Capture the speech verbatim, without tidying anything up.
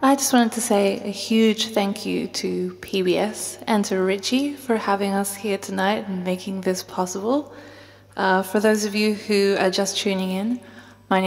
I just wanted to say a huge thank you to P B S and to Richie for having us here tonight and making this possible. Uh, for those of you who are just tuning in,